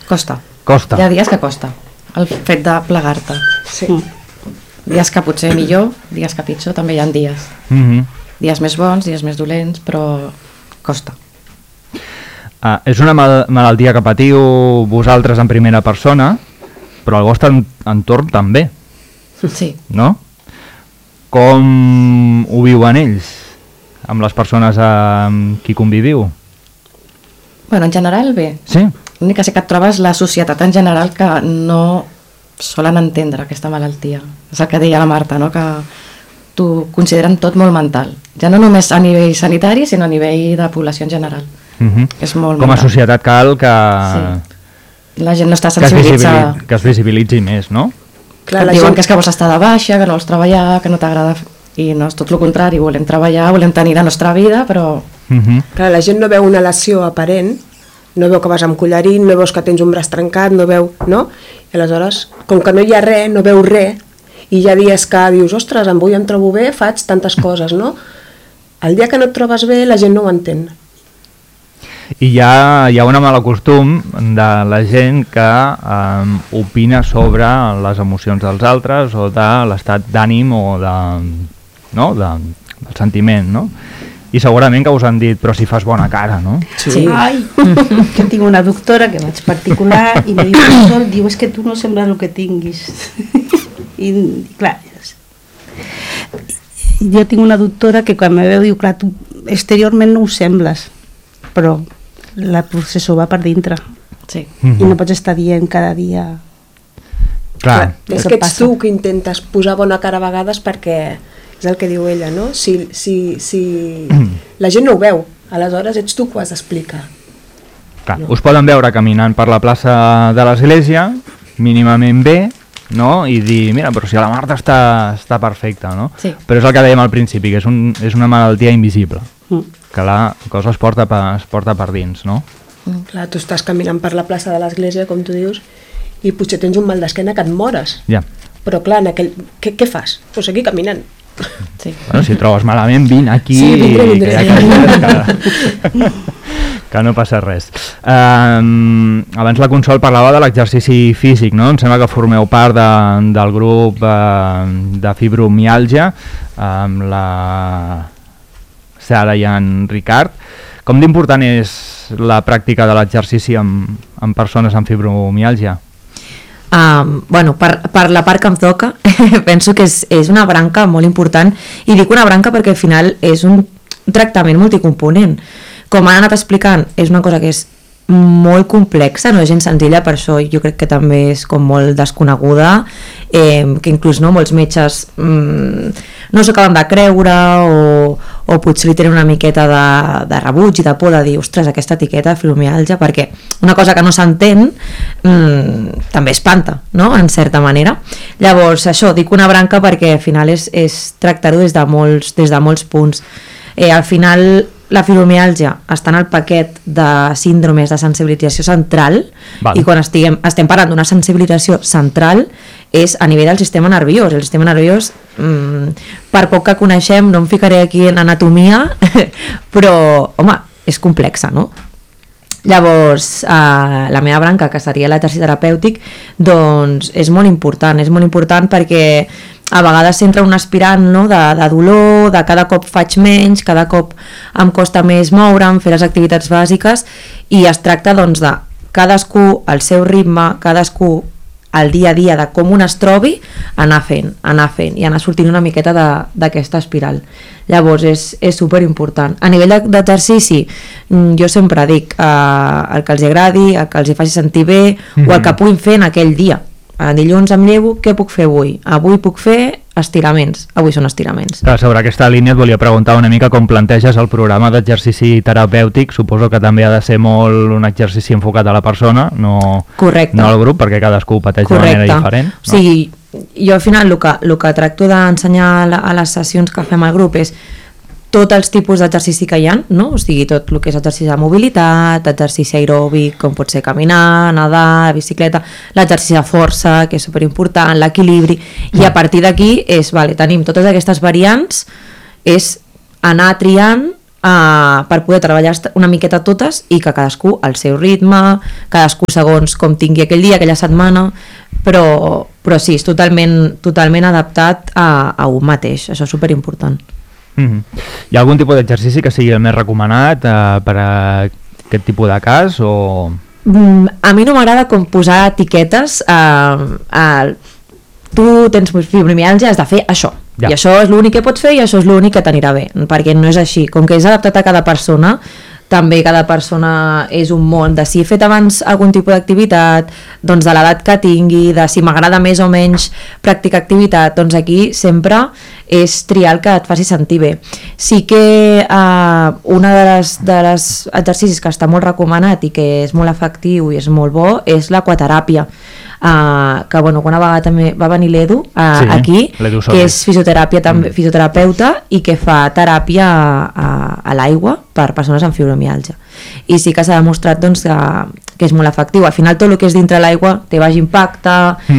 Costa. Costa. Hi ha dies que costa, el fet de plegar-te. Sí. Dies que potser millor, dies que pitjor, també hi ha dies. Dies més bons, dies més dolents, però costa. És una malaltia que patiu vosaltres en primera persona, però el vostre entorn també, Sí. no? Com ho viuen ells, amb les persones amb qui conviviu? Bueno, en general bé. Sí? L'únic que sé que et trobes la societat en general que no solen entendre aquesta malaltia. És el que deia la Marta, no? Que t'ho consideren tot molt mental. Ja no només a nivell sanitari, sinó a nivell de població en general. És molt Com a mental. societat cal que, Sí. La gent no està sensibilitzada. que es visibilitzi més, no? Clar, Et la diuen gent... que és que vols estar de baixa, que no vols treballar, que no t'agrada... I no, és tot el contrari, volem treballar, volem tenir la nostra vida, però... Clar, la gent no veu una lesió aparent, no veu que vas amb collarín, no veus que tens un braç trencat, no veu... No? I aleshores, com que no hi ha res, no veu res, i hi ha dies que dius, ostres, avui em trobo bé, faig tantes coses, no? El dia que no et trobes bé, la gent no ho entén. I hi ha un mal costum de la gent que opina sobre les emocions dels altres o de l'estat d'ànim o del sentiment, no? I segurament que us han dit, però si fas bona cara, no? Sí. Ai, que tinc una doctora que vaig particular i me diu, professor, diu, és que tu no sembles el que tinguis. I clar, jo tinc una doctora que quan me veu diu, clar, tu exteriorment no ho sembles, però la processó va per dintre. Sí. I no pots estar dient cada dia... Clar. És que ets tu que intentes posar bona cara a vegades perquè és el que diu ella, no? Si la gent no ho veu, aleshores ets tu que ho has d'explicar. Clar. Us poden veure caminant per la plaça de l'església, mínimament bé, no? I dir, mira, però si la Marta està perfecta, no? Sí. Però és el que dèiem al principi, que és una malaltia invisible, que la cosa es porta per dins, no? Clar, tu estàs caminant per la plaça de l'església, com tu dius, i potser tens un mal d'esquena que et mores. Ja. Però clar, què fas? Pues seguir caminant. Sí. Bueno, si trobes malament, vine aquí Sí, vindré. que no passa res. Abans la Consol parlava de l'exercici físic, no? Em sembla que formeu part del grup de fibromiàlgia amb la Sara i en Ricard. Com d'important és la pràctica de l'exercici amb persones amb fibromiàlgia? Bueno, per la part que em toca penso que és una branca molt important, i dic una branca perquè al final és un tractament multicomponent. Com han anat explicant, és una cosa que és molt complexa, no és gens senzilla, per això jo crec que també és com molt desconeguda, que inclús no, molts metges no s'ho acaben de creure o potser li tenen una miqueta de rebuig i de por de dir, ostres, aquesta etiqueta de fibromiàlgia, perquè una cosa que no s'entén també espanta, no?, en certa manera. Llavors això, dic una branca perquè al final és tractar-ho des de molts punts. Al final la fibromiàlgia està en el paquet de síndromes de sensibilització central. Val. I quan estem parlant d'una sensibilització central és a nivell del sistema nerviós. El sistema nerviós, per poc que coneixem, no em ficaré aquí en anatomia, però, home, és complexa, no? Llavors, la meva branca, que seria l'exercici terapèutic, doncs és molt important perquè a vegades s'entra un aspirant, no?, de dolor, de cada cop faig menys, cada cop em costa més moure'm, fer les activitats bàsiques, i es tracta doncs de cadascú al seu ritme, cadascú al dia a dia de com un es trobi, anar fent i anar sortint una miqueta d'aquesta espiral. Llavors és superimportant. A nivell d'exercici, jo sempre dic el que els agradi, el que els faci sentir bé, o el que puguin fer en aquell dia. Dilluns em llevo, què puc fer avui? Avui puc fer estiraments, avui són estiraments. Clar, sobre aquesta línia et volia preguntar una mica com planteges el programa d'exercici terapèutic. Suposo que també ha de ser molt un exercici enfocat a la persona, no al grup, perquè cadascú pateix de manera diferent. No? O sigui, jo al final el que tracto d'ensenyar a les sessions que fem al grup és tots els tipus d'exercici que hi ha, no? O sigui, tot el que és exercici de mobilitat, exercici aeròbic, com pot ser caminar, nedar, bicicleta, l'exercici de força, que és superimportant, l'equilibri, i a partir d'aquí tenim totes aquestes variants, és anar triant per poder treballar una miqueta totes i que cadascú al seu ritme, cadascú segons com tingui aquell dia, aquella setmana, però sí, és totalment adaptat a un mateix, això és superimportant. Hi ha algun tipus d'exercici que sigui el més recomanat per a aquest tipus de cas o...? A mi no m'agrada com posar etiquetes tu tens fibromialgia, has de fer això i això és l'únic que pots fer i això és l'únic que t'anirà bé, perquè no és així, com que és adaptat a cada persona, també cada persona és un món, de si he fet abans algun tipus d'activitat, doncs de l'edat que tingui, de si m'agrada més o menys practicar activitat, doncs aquí sempre és triar el que et faci sentir bé. Sí que una de les exercicis que està molt recomanat i que és molt efectiu i és molt bo és l'aquateràpia, que bueno, una vegada també va venir l'Edu aquí, que és fisioterapeuta i que fa teràpia a l'aigua per persones amb fibromialgia, i sí que s'ha demostrat doncs, que és molt efectiu. Al final tot el que és dintre l'aigua té baix impacte,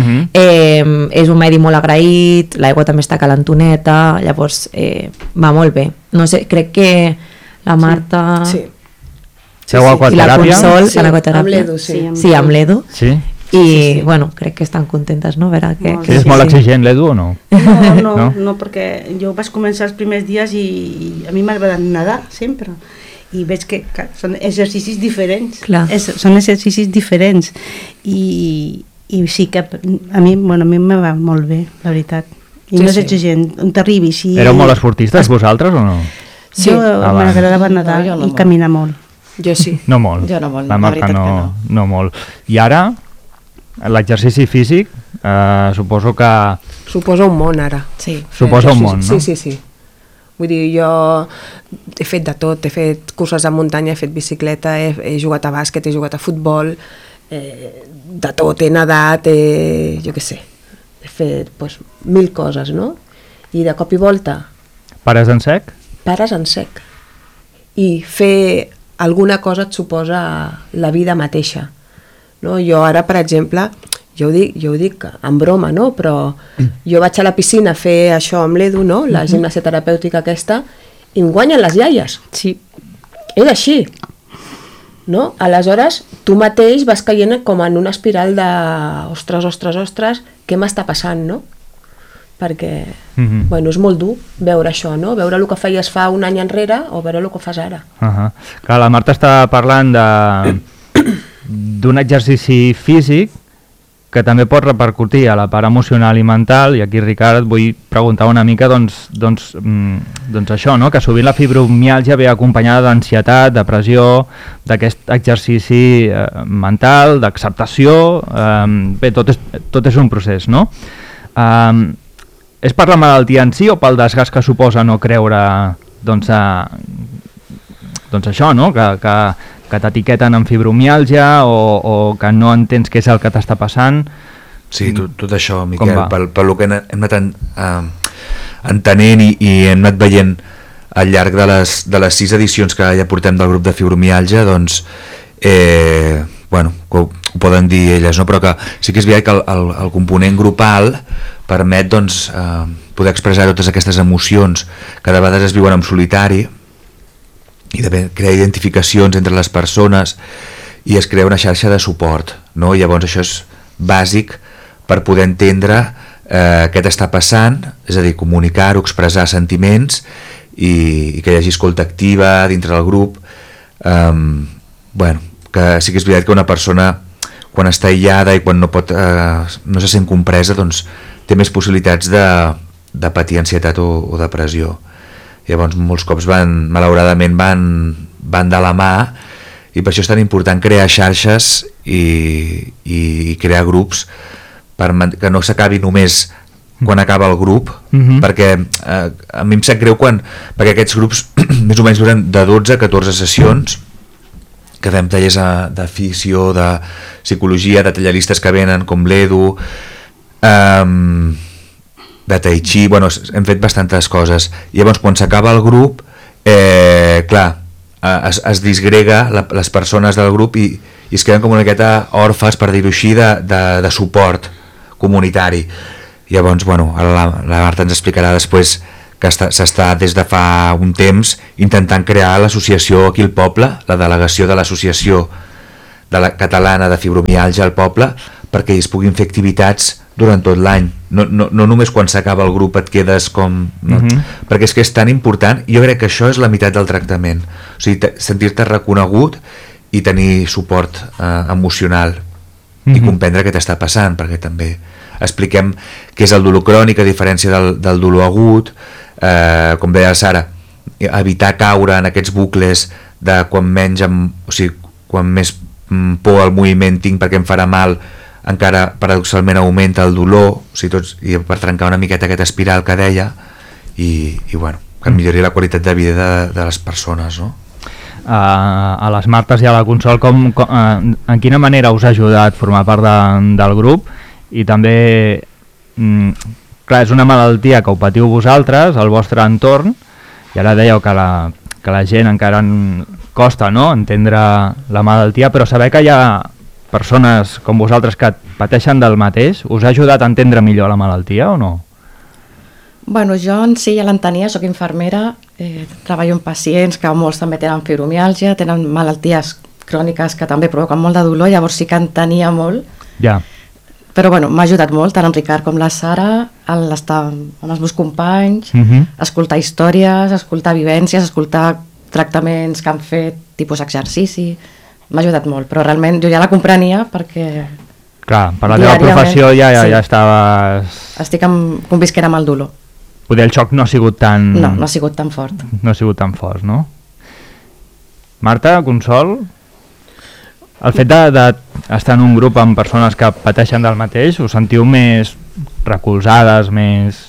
és un medi molt agraït, l'aigua també està calentoneta, llavors va molt bé. No sé, crec que la Marta i la Consol amb l'Edu, sí, amb l'Edu. I bueno, crec que estan contentes, no? Veure que és molt exigent l'Edu o no? No, perquè jo vaig començar els primers dies i a mi m'agrada nedar sempre i veig que són exercicis diferents. Són exercicis diferents i sí que a mi me va molt bé, la veritat, i no és exigent, on t'arribis. Éreu molt esportistes vosaltres o no? Sí, m'agradava nedar i caminar molt. Jo sí. No molt. Jo no molt, la Marta no molt. I ara l'exercici físic suposo que... Suposa un món ara. Sí. Suposa un món, no? Sí. Vull dir, jo he fet de tot, he fet curses de muntanya, he fet bicicleta, he jugat a bàsquet, he jugat a futbol, de tot, he nedat, jo què sé, he fet pues, 1000 coses, no? I de cop i volta... Pares en sec? Pares en sec. I fer alguna cosa et suposa la vida mateixa. No? Jo ara, per exemple, jo ho dic en broma, no? Però jo vaig a la piscina a fer això amb l'Edu, no? La gimnàsia terapèutica aquesta, i em guanyen les iaies. Sí. És així. No? Aleshores, tu mateix vas caient com en una espiral de ostres, què m'està passant, no? Perquè, bueno, és molt dur veure això, no? Veure el que feies fa un any enrere o veure el que fas ara. Clar, la Marta està parlant d'un exercici físic que també pot repercutir a la part emocional i mental, i aquí, Ricard, et vull preguntar una mica doncs això, no? Que sovint la fibromiàlgia ve acompanyada d'ansietat, depressió, d'aquest exercici mental, d'acceptació, bé, tot és un procés, no? És per la malaltia en si o pel desgast que suposa no creure doncs això, no? Que t'etiqueten amb fibromiàlgia o que no entens què és el que t'està passant? Sí, tot això, Miquel, pel que hem anat entenent i hem anat veient al llarg de les 6 edicions que ja portem del grup de fibromiàlgia, doncs bueno, ho poden dir elles, no? Però que sí que és veritat que el component grupal permet doncs, poder expressar totes aquestes emocions que de vegades es viuen en solitari i de crear identificacions entre les persones i es crea una xarxa de suport, no? I llavors això és bàsic per poder entendre què t'està passant, és a dir, comunicar-ho, expressar sentiments i que hi hagi escolta activa dintre del grup. Bueno, que sí que és veritat que una persona quan està aïllada i quan no se sent compresa, doncs té més possibilitats de patir ansietat o depressió. Llavors molts cops malauradament van de la mà, i per això és tan important crear xarxes i crear grups que no s'acabi només quan acaba el grup, perquè a mi em sap greu perquè aquests grups més o menys duren de 12 a 14 sessions, que fem tallers de fisio, de psicologia, de talleristes que venen com l'Edu, de tai chi, bueno, hem fet bastantes coses. I llavors quan s'acaba el grup, clar, es disgrega les persones del grup i es queden com una miqueta orfes, per dir-ho així, de suport comunitari. Llavors, bueno, la Marta ens explicarà després que s'està des de fa un temps intentant crear l'associació aquí al poble, la delegació de l'associació catalana de fibromialgia al poble, perquè es puguin fer activitats durant tot l'any, no només quan s'acaba el grup et quedes com... No? Perquè és que és tan important, jo crec que això és la meitat del tractament, o sigui, sentir-te reconegut i tenir suport emocional i comprendre què t'està passant, perquè també expliquem què és el dolor crònic a diferència del dolor agut, com deia Sara, evitar caure en aquests bucles de quan més por al moviment tinc perquè em farà mal, encara paradoxalment augmenta el dolor, i per trencar una miqueta aquesta espiral que deia, i bueno, que millori la qualitat de vida de les persones, no? A les Martes i a la Consol, en quina manera us ha ajudat formar part del grup? I també, clar, és una malaltia que ho patiu vosaltres, al vostre entorn, i ara dèieu que la gent encara costa, no?, entendre la malaltia, però saber que hi ha persones com vosaltres que pateixen del mateix, us ha ajudat a entendre millor la malaltia o no? Bueno, jo en si ja l'entenia, soc infermera, treballo amb pacients que molts també tenen fibromiàlgia, tenen malalties cròniques que també provoquen molt de dolor, llavors sí que entenia molt. Ja. Però bueno, m'ha ajudat molt, tant en Ricard com la Sara, estar amb els meus companys, escoltar històries, escoltar vivències, escoltar tractaments que han fet, tipus exercici. M'ha ajudat molt, però realment jo ja la comprenia perquè... Clar, per la teva professió ja estaves... Estic convisquent amb el dolor. Poder el xoc no ha sigut tan... No ha sigut tan fort. No ha sigut tan fort, no? Marta, Consol, el fet d'estar en un grup amb persones que pateixen del mateix, us sentiu més recolzades, més...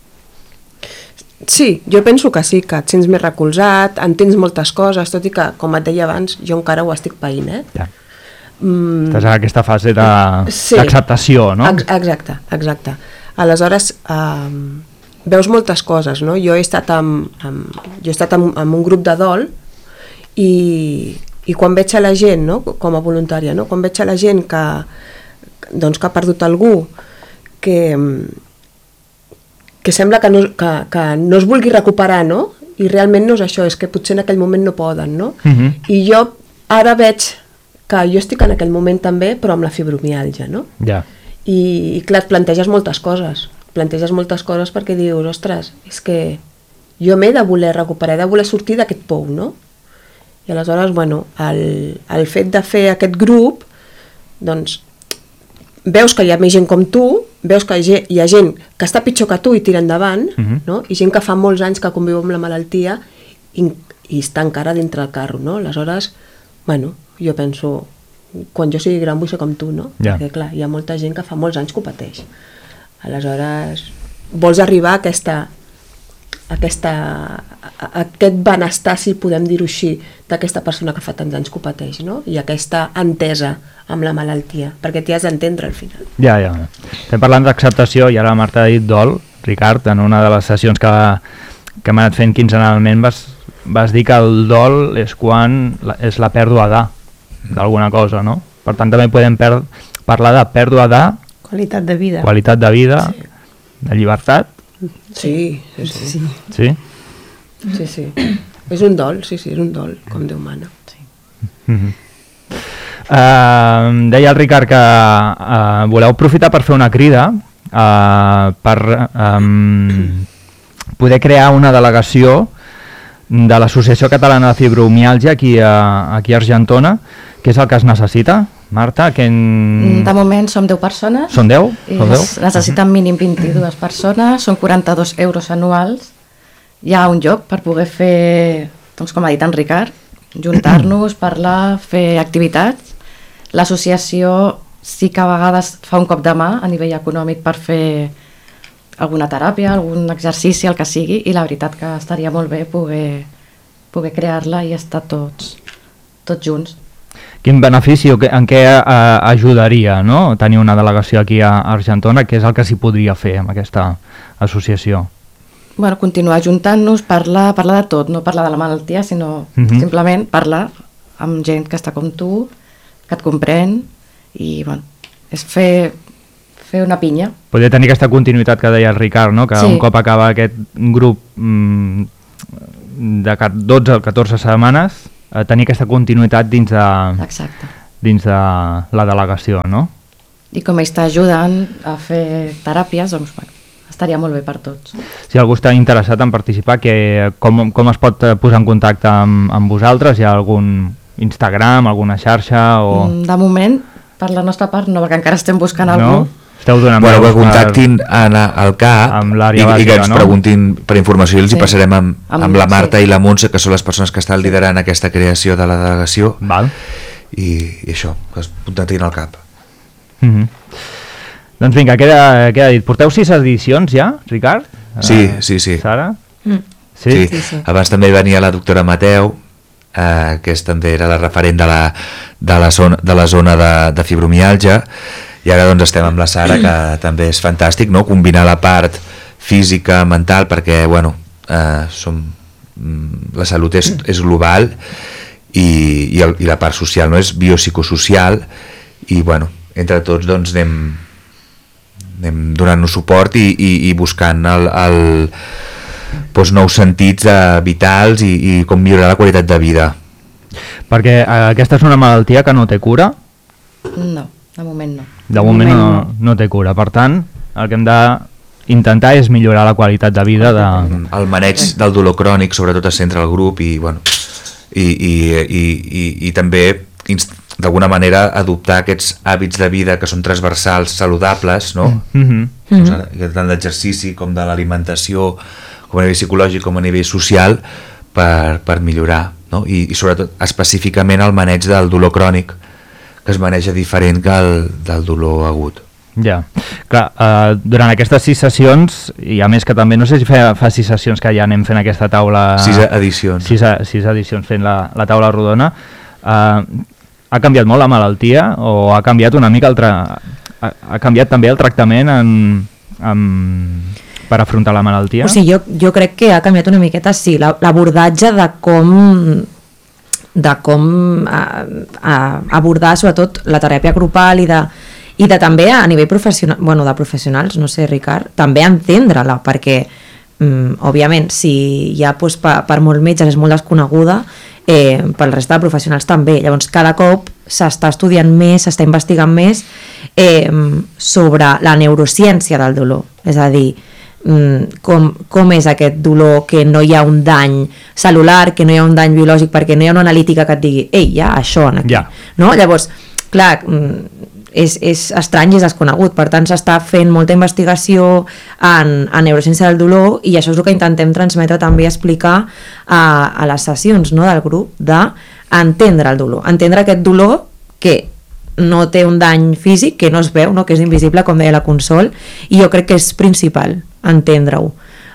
Sí, jo penso que sí, que et sents més recolzat, entens moltes coses, tot i que, com et deia abans, jo encara ho estic païnt, Ja. Estàs en aquesta fase d'acceptació, no? Exacte. Aleshores, veus moltes coses, no? Jo he estat en un grup de dol i quan veig a la gent, no? Com a voluntària, no? Quan veig a la gent que ha perdut algú, que sembla que no es vulgui recuperar, no? I realment no és això, és que potser en aquell moment no poden, no? I jo ara veig que jo estic en aquell moment també, però amb la fibromiàlgia, no? Ja. I clar, et planteges moltes coses perquè dius, ostres, és que jo m'he de voler recuperar, he de voler sortir d'aquest pou, no? I aleshores, bueno, el fet de fer aquest grup, doncs, veus que hi ha més gent com tu, veus que hi ha gent que està pitjor que tu i tira endavant, no? I gent que fa molts anys que conviu amb la malaltia i està encara dintre del carro, no? Aleshores, bueno, jo penso, quan jo sigui gran vull ser com tu, no? Ja. Perquè clar, hi ha molta gent que fa molts anys que ho pateix. Aleshores, vols arribar a aquest benestar, si podem dir-ho així, d'aquesta persona que fa tants anys que ho pateix, no? I aquesta entesa amb la malaltia, perquè t'hi has d'entendre al final. Ja. Estem parlant d'acceptació i ara la Marta ha dit dol. Ricard, en una de les sessions que hem anat fent quinzenalment vas dir que el dol és quan és la pèrdua d'alguna cosa, no? Per tant, també podem parlar de pèrdua de... Qualitat de vida. Qualitat de vida, sí. De llibertat. Sí. Sí? Sí. És un dol, és un dol, com Déu mana. Sí. Deia el Ricard que voleu aprofitar per fer una crida per poder crear una delegació de l'Associació Catalana de Fibromiàlgia aquí a Argentona. Què és el que es necessita, Marta? De moment som 10 persones. Són 10? Necessiten mínim 22 persones, són 42 euros anuals. Hi ha un lloc per poder fer, doncs com ha dit en Ricard, juntar-nos, parlar, fer activitats. L'associació sí que a vegades fa un cop de mà a nivell econòmic per fer alguna teràpia, algun exercici, el que sigui, i la veritat que estaria molt bé poder crear-la i estar tots junts. Quin benefici, en què ajudaria, no? Tenir una delegació aquí a Argentona? Què és el que s'hi podria fer amb aquesta associació? Bueno, continuar ajuntant-nos, parlar de tot, no parlar de la malaltia, sinó simplement parlar amb gent que està com tu, que et comprèn, i bueno, és fer fer una pinya. Podria tenir aquesta continuïtat que deia el Ricard, no? Que un cop acaba aquest grup de 12 o 14 setmanes, tenir aquesta continuïtat dins de la delegació, no? I com ells t'ajuden a fer teràpies, doncs bueno, estaria molt bé per tots. Si algú està interessat en participar, com es pot posar en contacte amb vosaltres? Hi ha algun Instagram, alguna xarxa? De moment, per la nostra part, no, perquè encara estem buscant algú. Esteu donant que contactin al CAP i que ens preguntin per informació i els hi passarem amb la Marta i la Montse, que són les persones que estan liderant aquesta creació de la delegació. I això, que es contactin al CAP. Doncs vinga, queda dit. Porteu 6 edicions ja, Ricard? Sí. Sara? Sí. Abans també venia la doctora Mateu, que també era la referent de la zona de fibromiàlgia, i ara doncs estem amb la Sara, que també és fantàstic, no? Combinar la part física, mental, perquè bueno, la salut és global i la part social, no? És biopsicosocial, i bueno, entre tots doncs anem donant-nos suport i buscant nous sentits vitals i com millorar la qualitat de vida. Perquè aquesta és una malaltia que no té cura? No, de moment no. De moment no té cura, per tant el que hem d'intentar és millorar la qualitat de vida. El maneig del dolor crònic sobretot es centra al grup i també d'alguna manera adoptar aquests hàbits de vida que són transversals, saludables, no? Tant d'exercici com de l'alimentació, com a nivell psicològic com a nivell social, per millorar, no? I sobretot específicament el maneig del dolor crònic, que es maneja diferent que el del dolor agut. Ja, clar, durant aquestes 6 sessions, i a més que també, no sé si fa 6 sessions que ja anem fent aquesta taula... 6 edicions. 6 edicions fent la taula rodona. Ha canviat molt la malaltia o ha canviat una mica ha canviat també el tractament per afrontar la malaltia? O sigui, jo crec que ha canviat una miqueta, sí, l'abordatge de com abordar sobretot la teràpia grupal i de també a nivell professional, bueno, de professionals, no sé, Ricard, també entendre-la, perquè òbviament si ja doncs, per molts metges és molt desconeguda, pel resta de professionals també. Llavors cada cop s'està estudiant més, s'està investigant més sobre la neurociència del dolor, és a dir, com és aquest dolor, que no hi ha un dany cel·lular, que no hi ha un dany biològic, perquè no hi ha una analítica que et digui ei, hi ha això aquí, no? Llavors, clar, és estrany i és desconegut, per tant s'està fent molta investigació en neurociència del dolor, i això és el que intentem transmetre també, explicar a les sessions, no, del grup, d'entendre el dolor, entendre aquest dolor que no té un dany físic, que no es veu, no, que és invisible, com deia la Consol, i jo crec que és principal entendre-ho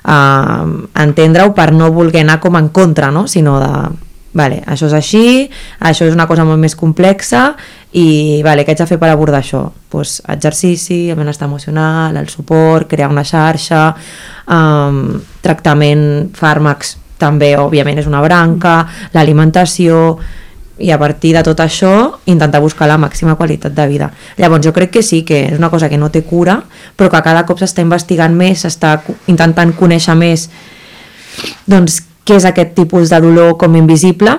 per no voler anar com en contra, no? Sinó de vale, això és així, això és una cosa molt més complexa i vale, què haig de fer per abordar això? Pues, exercici, el benestar emocional, el suport, crear una xarxa, tractament, fàrmacs també òbviament és una branca, l'alimentació, i a partir de tot això intentar buscar la màxima qualitat de vida. Llavors jo crec que sí, que és una cosa que no té cura, però que cada cop s'està investigant més, s'està intentant conèixer més doncs què és aquest tipus de dolor com invisible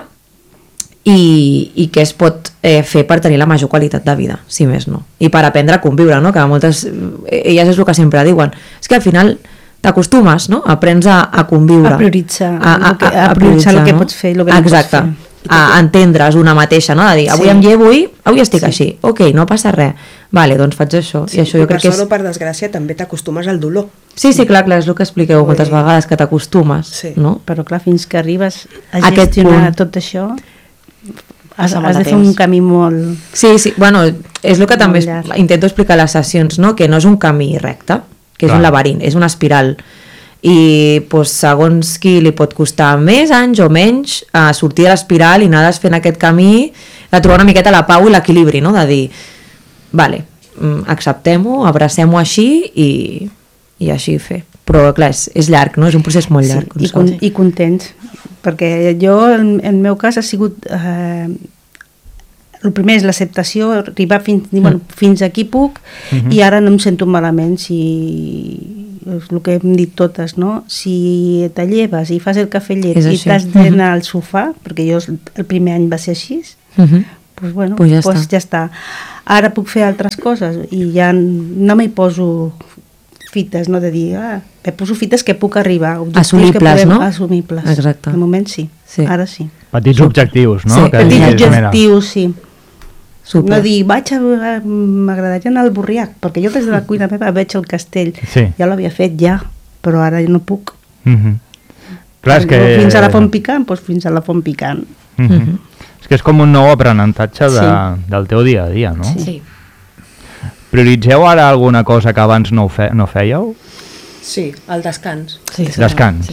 i què es pot fer per tenir la major qualitat de vida, si més no, i per aprendre a conviure, no? Que moltes, elles és el que sempre diuen, és que al final t'acostumes, no? Aprens a conviure, a prioritzar el que pots fer i el que no pots fer, a entendre's una mateixa, no? De dir, avui em llevo i avui estic així, ok, no passa res, vale, doncs faig això. Sí, i això jo crec que és... per desgràcia també t'acostumes al dolor. Sí, clar, és el que expliqueu moltes vegades, que t'acostumes, no? Però clar, fins que arribes a gestionar tot això has de fer un camí molt... Sí, bueno, és el que també intento explicar a les sessions, no? Que no és un camí recte, que és un laberint, és una espiral, i doncs, segons qui li pot costar més anys o menys sortir de l'espiral i anar fent aquest camí, de trobar una miqueta la pau i l'equilibri, no? De dir, vale, acceptem-ho, abracem-ho així i així fer. Però clar, és llarg, no? És un procés molt llarg. I contents, perquè jo, en el meu cas, ha sigut el primer és l'acceptació, arribar fins aquí puc, i ara no em sento malament, si és el que hem dit totes, no? Si te lleves i fas el cafè llet i t'has d'anar al sofà, perquè jo el primer any va ser així, doncs bueno, pues ja està. Ara puc fer altres coses i ja no m'hi poso fites, no? De dir, me poso fites que puc arribar. Assumibles, no? Assumibles. Exacte. De moment sí, ara sí. Petits objectius, no? Sí, petits objectius, sí. Super. No dir, m'agradaria anar al Borriac, perquè jo des de la cuina meva veig el castell. Ja l'havia fet ja, però ara ja no puc. Clar, és que... Fins a la Font Picant, doncs fins a la Font Picant. És que és com un nou aprenentatge del teu dia a dia, no? Sí. Prioritzeu ara alguna cosa que abans no fèieu? Sí, el descans. Descans.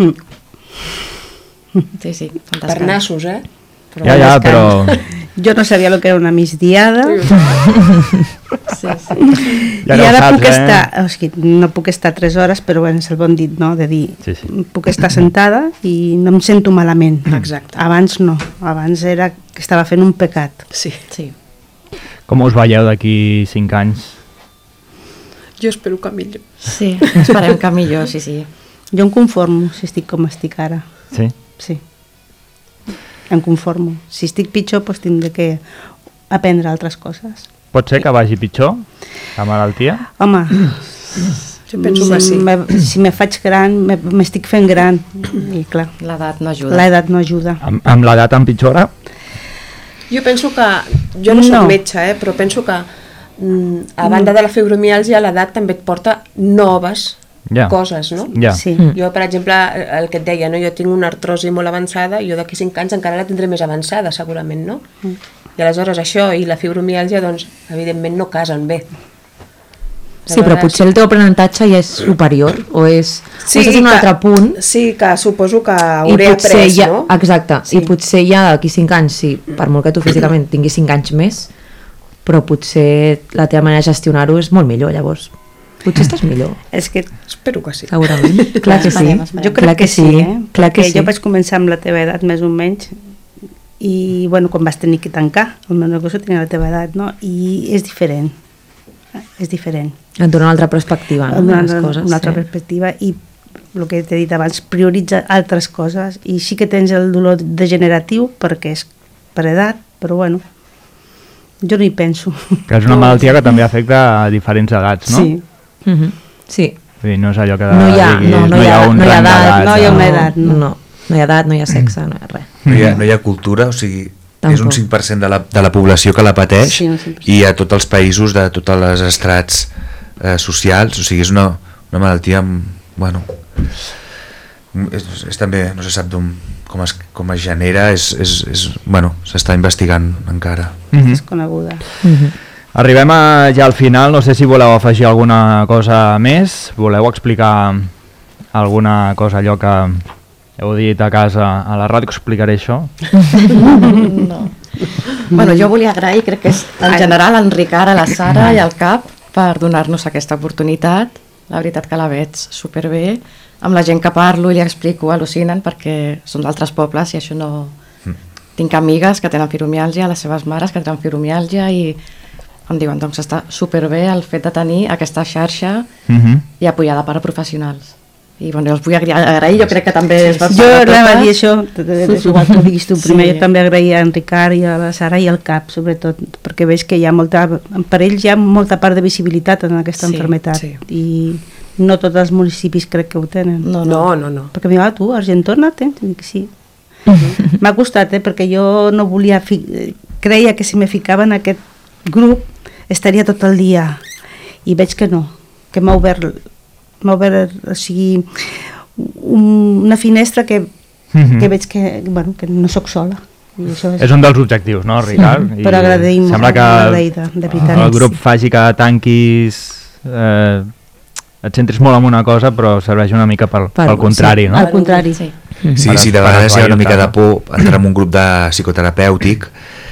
Sí, per nassos, Ja, però... Jo no sabia el que era una migdiada. I ara puc estar... No puc estar 3 hores, però bueno, és el bon dit, no? De dir, puc estar sentada i no em sento malament. Exacte. Abans no. Abans era que estava fent un pecat. Sí. Com us veieu d'aquí 5 anys? Jo espero que millor. Sí, esperem que millor, sí. Jo em conformo si estic com estic ara. Sí? Sí. Em conformo. Si estic pitjor, doncs tindré que aprendre altres coses. Pot ser que vagi pitjor, la malaltia? Home, jo penso que sí. Si me faig gran, m'estic fent gran. I clar, l'edat no ajuda. L'edat no ajuda. Amb l'edat empitjora? Jo penso que... Jo no soc metge, però penso que a banda de la fibromiàlgia, l'edat també et porta noves coses, no? Sí. Jo, per exemple, el que et deia, no? Jo tinc una artrosi molt avançada, jo d'aquí 5 anys encara la tindré més avançada, segurament, no? I aleshores això i la fibromiàlgia, doncs, evidentment no casen bé. Sí, però potser el teu aprenentatge ja és superior, o és un altre punt. Sí, que suposo que hauré après, no? Exacte, i potser ja d'aquí 5 anys, sí, per molt que tu físicament tinguis 5 anys més, però potser la teva manera de gestionar-ho és molt millor, llavors. Potser estàs millor. És que... Espero que sí. Segurament. Clar que sí. Jo crec que sí, Clar que sí. Jo vaig començar amb la teva edat, més o menys, i, bueno, quan vas tenir que tancar, el meu negoci tenia la teva edat, no? I és diferent. És diferent. Et dona una altra perspectiva, no? Una altra perspectiva, i el que t'he dit abans, prioritza altres coses, i sí que tens el dolor degeneratiu, perquè és per edat, però bueno, jo no hi penso. Que és una malaltia que també afecta a diferents edats, no? Sí. Sí. No és allò que no hi ha edat, no hi ha una edat, no hi ha edat, no hi ha sexe, no hi ha res. No hi ha cultura, o sigui, és un 5% de la població que la pateix, i a tots els països de tots els estrats socials, o sigui, és una malaltia, bueno, és també, no se sap com es genera, bueno, s'està investigant encara. És coneguda. Arribem ja al final, no sé si voleu afegir alguna cosa més, voleu explicar alguna cosa, allò que heu dit a casa, a la ràdio, que explicaré això? No. Bueno, jo volia agrair, crec que és en general en Ricard, a la Sara i al CAP per donar-nos aquesta oportunitat. La veritat que la veig superbé, amb la gent que parlo i li explico al·lucinen, perquè són d'altres pobles i això no... Tinc amigues que tenen fibromiàlgia, les seves mares que tenen fibromiàlgia, i em diuen, doncs està superbé el fet de tenir aquesta xarxa i apoyada per professionals. I bueno, jo els vull agrair, jo crec que també es va jo anava a dir això, és igual que ho diguis tu primer, jo també agraïa a en Ricard i a la Sara i al CAP, sobretot, perquè veig que hi ha per ells hi ha molta part de visibilitat en aquesta malaltia, i no tots els municipis crec que ho tenen. No. Perquè m'hi va, tu, Argentona tens? Dic, sí. M'ha costat, perquè jo no volia... Creia que si me ficava en aquest grup estaria tot el dia, i veig que no, que m'ha obert, o sigui, una finestra que veig que, bueno, que no sóc sola. I això és un dels objectius, no, Ricard? Però agraïm, sembla que de veritat. El grup faci que tanquis, et centris molt en una cosa, però serveix una mica pel contrari, no? Al contrari. Sí, de vegades hi ha una mica de por entrar en un grup de psicoterapèutic,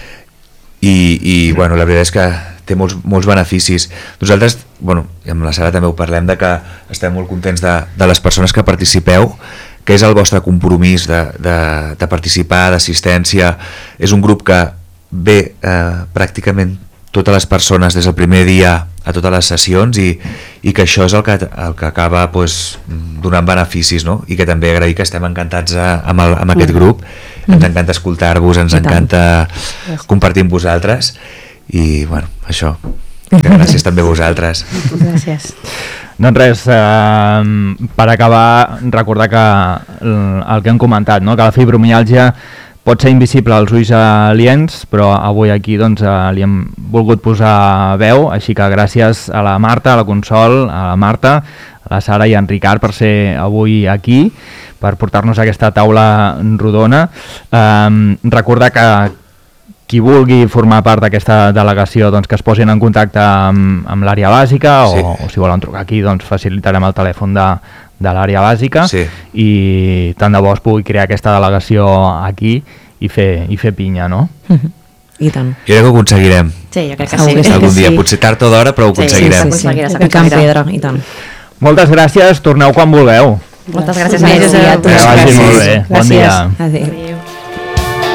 i bueno, la veritat és que té molts beneficis. Nosaltres, bueno, i amb la Sara també ho parlem, de que estem molt contents de les persones que participeu, que és el vostre compromís de participar, d'assistència. És un grup que ve pràcticament totes les persones des del primer dia a totes les sessions i que això és el que acaba donant beneficis, no? I que també agrair que estem encantats amb aquest grup, ens encanta escoltar-vos, ens encanta compartir amb vosaltres i bueno, això, que gràcies també a vosaltres. Gràcies. Doncs res, per acabar recordar que el que hem comentat, no? Que la fibromiàlgia pot ser invisible als ulls aliens, però avui aquí doncs, li hem volgut posar veu, així que gràcies a la Marta, a la Consol, a la Marta, a la Sara i a en Ricard per ser avui aquí, per portar-nos a aquesta taula rodona. Recordar que qui vulgui formar part d'aquesta delegació doncs, que es posin en contacte amb l'àrea bàsica o si volen trucar aquí doncs, facilitarem el telèfon de l'àrea bàsica i tant de bo es pugui crear aquesta delegació aquí i fer pinya, no? I tant. Jo crec que ho aconseguirem. Sí, jo crec que sí. Algun dia, potser tard o d'hora, però ho aconseguirem. Picant pedra, i tant. Moltes gràcies, torneu quan vulgueu. Moltes gràcies a tots. Que vagi molt bé. Bon dia. Adéu.